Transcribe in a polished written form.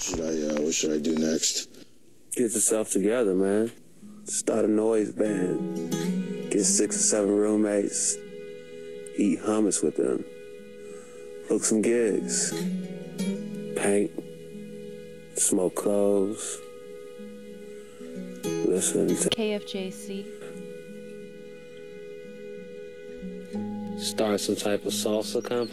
What should I do next? Get yourself together, man. Start a noise band. Get 6 or 7 roommates. Eat hummus with them. Book some gigs. Paint. Smoke clothes. Listen to KFJC. start some type of salsa company.